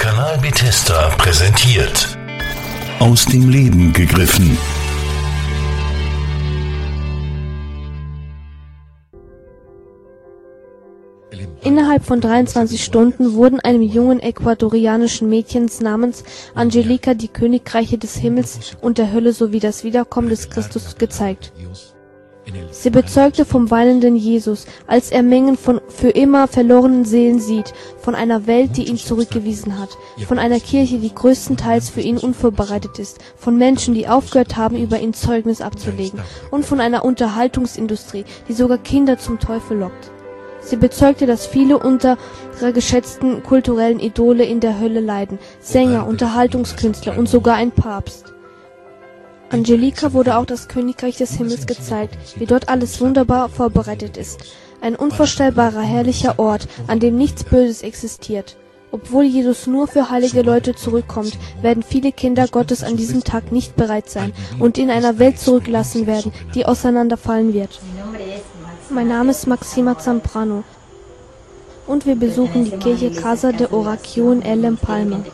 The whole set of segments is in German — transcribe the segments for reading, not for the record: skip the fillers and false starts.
Kanal Bethesda präsentiert Aus dem Leben gegriffen. Innerhalb von 23 Stunden wurden einem jungen ecuadorianischen Mädchen namens Angelica die Königreiche des Himmels und der Hölle sowie das Wiederkommen des Christus gezeigt. Sie bezeugte vom weinenden Jesus, als er Mengen von für immer verlorenen Seelen sieht, von einer Welt, die ihn zurückgewiesen hat, von einer Kirche, die größtenteils für ihn unvorbereitet ist, von Menschen, die aufgehört haben, über ihn Zeugnis abzulegen, und von einer Unterhaltungsindustrie, die sogar Kinder zum Teufel lockt. Sie bezeugte, dass viele unserer geschätzten kulturellen Idole in der Hölle leiden, Sänger, Unterhaltungskünstler und sogar ein Papst. Angelica wurde auch das Königreich des Himmels gezeigt, wie dort alles wunderbar vorbereitet ist. Ein unvorstellbarer, herrlicher Ort, an dem nichts Böses existiert. Obwohl Jesus nur für heilige Leute zurückkommt, werden viele Kinder Gottes an diesem Tag nicht bereit sein und in einer Welt zurückgelassen werden, die auseinanderfallen wird. Mein Name ist Maxima Zamprano und wir besuchen die Kirche Casa de Oración El Empalme.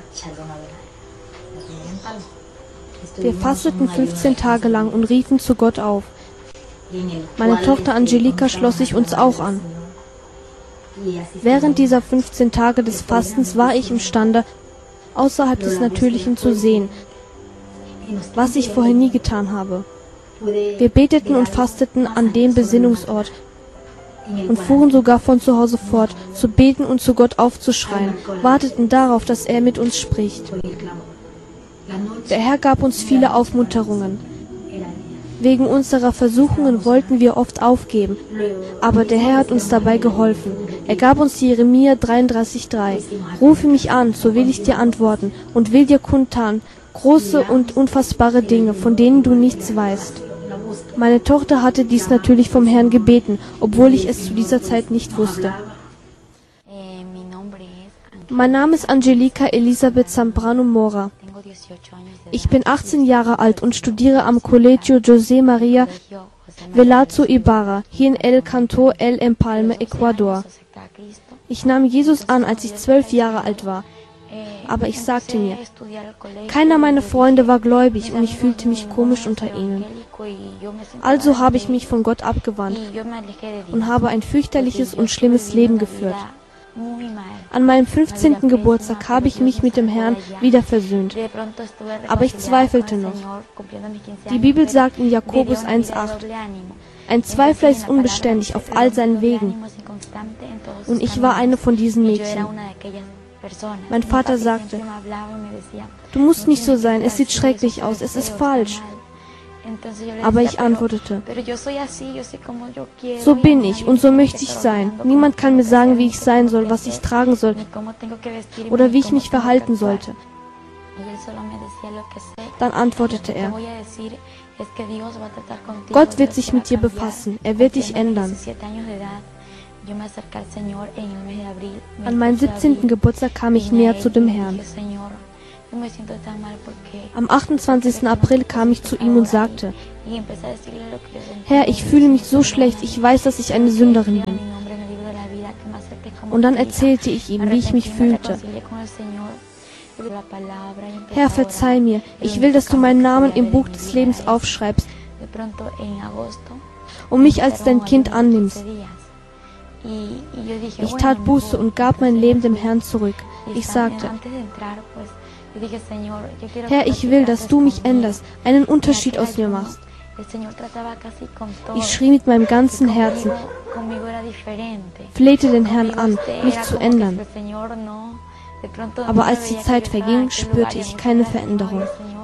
Wir fasteten 15 Tage lang und riefen zu Gott auf. Meine Tochter Angelica schloss sich uns auch an. Während dieser 15 Tage des Fastens war ich imstande, außerhalb des Natürlichen zu sehen, was ich vorher nie getan habe. Wir beteten und fasteten an dem Besinnungsort und fuhren sogar von zu Hause fort, zu beten und zu Gott aufzuschreien, warteten darauf, dass er mit uns spricht. Der Herr gab uns viele Aufmunterungen. Wegen unserer Versuchungen wollten wir oft aufgeben, aber der Herr hat uns dabei geholfen. Er gab uns Jeremia 33,3: Rufe mich an, so will ich dir antworten und will dir kundtun große und unfassbare Dinge, von denen du nichts weißt. Meine Tochter hatte dies natürlich vom Herrn gebeten, obwohl ich es zu dieser Zeit nicht wusste. Mein Name ist Angelica Elisabeth Zamprano Mora. Ich bin 18 Jahre alt und studiere am Colegio José María Velasco Ibarra, hier in El Canto El Empalme, Ecuador. Ich nahm Jesus an, als ich 12 Jahre alt war. Aber ich sagte mir, keiner meiner Freunde war gläubig und ich fühlte mich komisch unter ihnen. Also habe ich mich von Gott abgewandt und habe ein fürchterliches und schlimmes Leben geführt. An meinem 15. Geburtstag habe ich mich mit dem Herrn wieder versöhnt. Aber ich zweifelte noch. Die Bibel sagt in Jakobus 1,8: Ein Zweifler ist unbeständig auf all seinen Wegen. Und ich war eine von diesen Mädchen. Mein Vater sagte, du musst nicht so sein, es sieht schrecklich aus, es ist falsch. Aber ich antwortete, so bin ich und so möchte ich sein. Niemand kann mir sagen, wie ich sein soll, was ich tragen soll oder wie ich mich verhalten sollte. Dann antwortete er, Gott wird sich mit dir befassen, er wird dich ändern. An meinem 17. Geburtstag kam ich näher zu dem Herrn. Am 28. April kam ich zu ihm und sagte, Herr, ich fühle mich so schlecht, ich weiß, dass ich eine Sünderin bin. Und dann erzählte ich ihm, wie ich mich fühlte. Herr, verzeih mir, ich will, dass du meinen Namen im Buch des Lebens aufschreibst und mich als dein Kind annimmst. Ich tat Buße und gab mein Leben dem Herrn zurück. Ich sagte, Herr, ich will, dass du mich änderst, einen Unterschied aus mir machst. Ich schrie mit meinem ganzen Herzen, flehte den Herrn an, mich zu ändern. Aber als die Zeit verging, spürte ich keine Veränderung.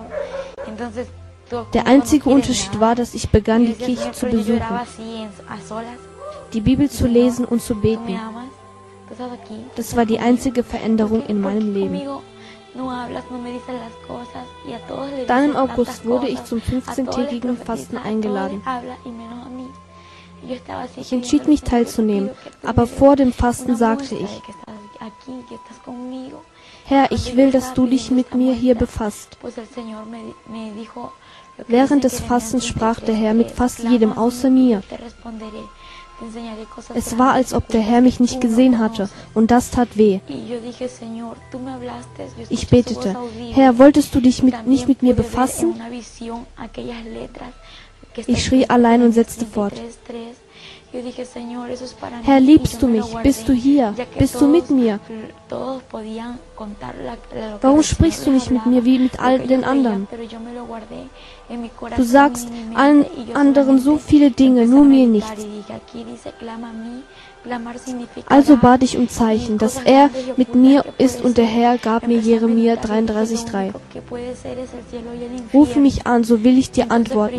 Der einzige Unterschied war, dass ich begann, die Kirche zu besuchen, die Bibel zu lesen und zu beten. Das war die einzige Veränderung in meinem Leben. Dann im August wurde ich zum 15-tägigen Fasten eingeladen. Ich entschied mich teilzunehmen, aber vor dem Fasten sagte ich, Herr, ich will, dass du dich mit mir hier befasst. Während des Fastens sprach der Herr mit fast jedem außer mir. Es war, als ob der Herr mich nicht gesehen hatte, und das tat weh. Ich betete: Herr, wolltest du dich nicht mit mir befassen? Ich schrie allein und setzte fort: Herr, liebst du mich? Bist du hier? Bist du mit mir? Warum sprichst du nicht mit mir wie mit all den anderen? Du sagst allen anderen so viele Dinge, nur mir nichts. Also bat ich um Zeichen, dass er mit mir ist, und der Herr gab mir Jeremia 33,3. Rufe mich an, so will ich dir antworten.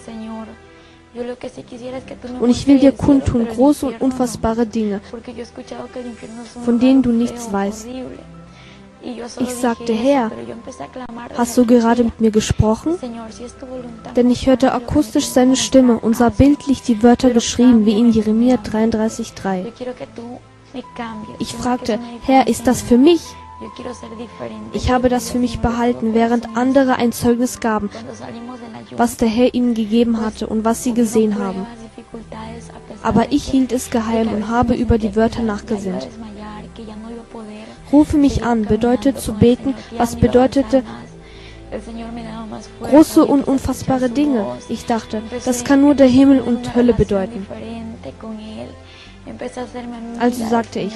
Und ich will dir kundtun große und unfassbare Dinge, von denen du nichts weißt. Ich sagte: Herr, hast du gerade mit mir gesprochen? Denn ich hörte akustisch seine Stimme und sah bildlich die Wörter geschrieben, wie in Jeremia 33,3. Ich fragte: Herr, ist das für mich? Ich habe das für mich behalten, während andere ein Zeugnis gaben, was der Herr ihnen gegeben hatte und was sie gesehen haben. Aber ich hielt es geheim und habe über die Wörter nachgesinnt. Rufe mich an bedeutet zu beten, was bedeutete große und unfassbare Dinge. Ich dachte, das kann nur der Himmel und Hölle bedeuten. Also sagte ich: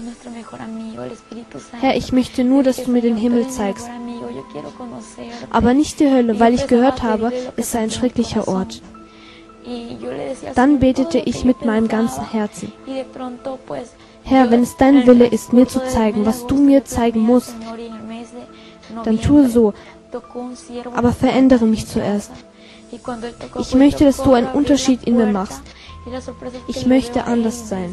Herr, ich möchte nur, dass du mir den Himmel zeigst, aber nicht die Hölle, weil ich gehört habe, es sei ein schrecklicher Ort. Dann betete ich mit meinem ganzen Herzen: Herr, wenn es dein Wille ist, mir zu zeigen, was du mir zeigen musst, dann tue so, aber verändere mich zuerst. Ich möchte, dass du einen Unterschied in mir machst. Ich möchte anders sein.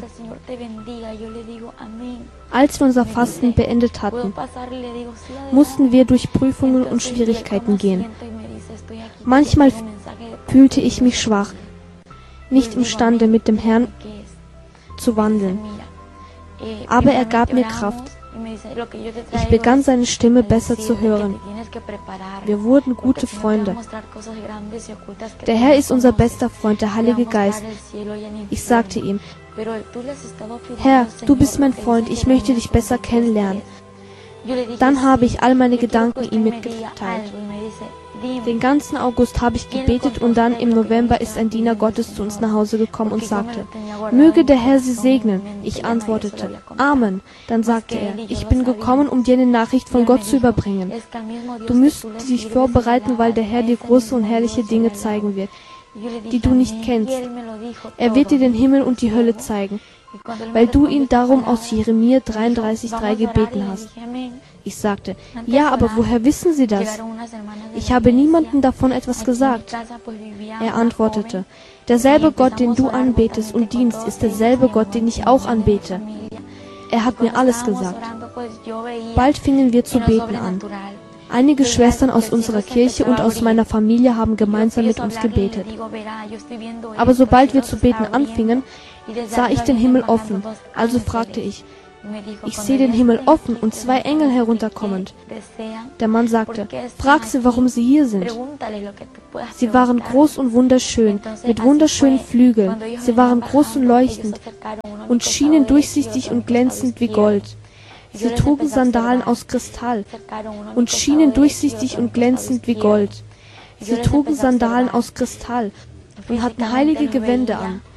Als wir unser Fasten beendet hatten, mussten wir durch Prüfungen und Schwierigkeiten gehen. Manchmal fühlte ich mich schwach, nicht imstande, mit dem Herrn zu wandeln. Aber er gab mir Kraft. Ich begann seine Stimme besser zu hören. Wir wurden gute Freunde. Der Herr ist unser bester Freund, der Heilige Geist. Ich sagte ihm: Herr, du bist mein Freund, ich möchte dich besser kennenlernen. Dann habe ich all meine Gedanken ihm mitgeteilt. Den ganzen August habe ich gebetet, und dann im November ist ein Diener Gottes zu uns nach Hause gekommen und sagte: Möge der Herr Sie segnen. Ich antwortete: Amen. Dann sagte er: Ich bin gekommen, um dir eine Nachricht von Gott zu überbringen. Du müsst dich vorbereiten, weil der Herr dir große und herrliche Dinge zeigen wird, die du nicht kennst. Er wird dir den Himmel und die Hölle zeigen, weil du ihn darum aus Jeremia 33,3 gebeten hast. Ich sagte: Ja, aber woher wissen Sie das? Ich habe niemandem davon etwas gesagt. Er antwortete: Derselbe Gott, den du anbetest und dienst, ist derselbe Gott, den ich auch anbete. Er hat mir alles gesagt. Bald fingen wir zu beten an. Einige Schwestern aus unserer Kirche und aus meiner Familie haben gemeinsam mit uns gebetet. Aber sobald wir zu beten anfingen, sah ich den Himmel offen. Also fragte ich: Ich sehe den Himmel offen und 2 Engel herunterkommend. Der Mann sagte: Frag sie, warum sie hier sind. Sie waren groß und wunderschön, mit wunderschönen Flügeln. Sie waren groß und leuchtend und schienen durchsichtig und glänzend wie Gold. Sie trugen Sandalen aus Kristall und schienen durchsichtig und glänzend wie Gold. Sie trugen Sandalen aus Kristall und hatten heilige Gewänder an.